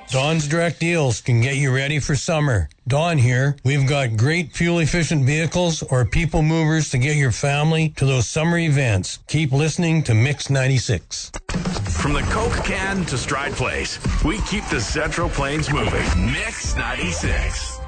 Don's Direct Deals can get you ready for summer. Don here. We've got great fuel-efficient vehicles or people movers to get your family to those summer events. Keep listening to Mix 96. From the Coke can to Stride Place, we keep the Central Plains moving. Mix 96.